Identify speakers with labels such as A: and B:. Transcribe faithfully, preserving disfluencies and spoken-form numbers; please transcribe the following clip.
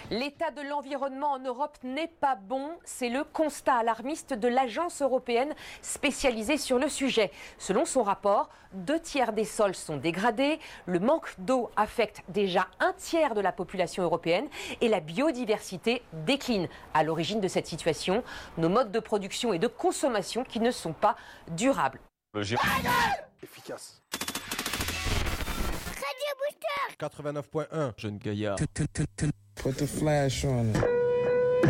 A: L'état de l'environnement en Europe n'est pas bon, c'est le constat alarmiste de l'agence européenne spécialisée sur le sujet. Selon son rapport, deux tiers des sols sont dégradés, le manque d'eau affecte déjà un tiers de la population européenne et la biodiversité décline. À l'origine de cette situation, nos modes de production et de consommation qui ne sont pas durables.
B: Efficace.
C: Radio Booster
D: quatre-vingt-neuf point un, jeune gaillard.
E: Put the flash on it.